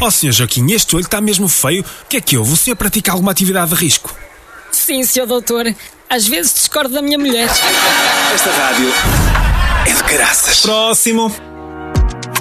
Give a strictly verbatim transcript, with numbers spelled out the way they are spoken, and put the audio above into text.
Oh, senhor Joaquim, este olho está mesmo feio. O que é que houve? O senhor pratica alguma atividade de risco? Sim, senhor doutor. Às vezes discordo da minha mulher. Esta rádio é de caraças. Próximo.